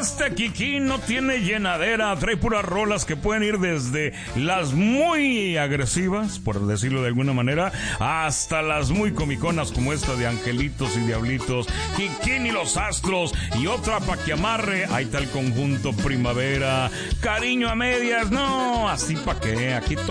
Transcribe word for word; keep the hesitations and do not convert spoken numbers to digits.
Este Kikín no tiene llenadera, trae puras rolas que pueden ir desde las muy agresivas, por decirlo de alguna manera, hasta las muy comiconas como esta de Angelitos y Diablitos, Kikín y los Astros, y otra pa' que amarre. Ahí está el conjunto Primavera, Cariño a medias, no, así pa' qué, aquí